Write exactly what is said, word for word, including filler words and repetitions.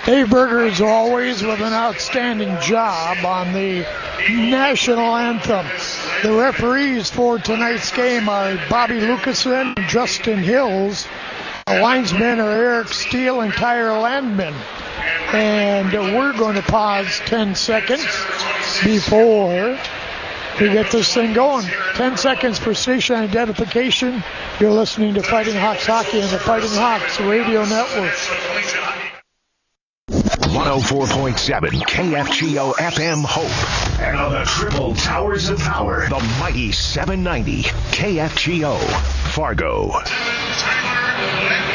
Dave Berger, as always, with an outstanding job on the national anthem. The referees for tonight's game are Bobby Lucasen and Justin Hills. The linesmen are Eric Steele and Tyler Landman. And we're going to pause ten seconds before we get this thing going. ten seconds for station identification. You're listening to Fighting Hawks Hockey and the Fighting Hawks Radio Network. one oh four point seven K F G O F M Hope. And on the triple towers of power, the mighty seven ninety K F G O Fargo.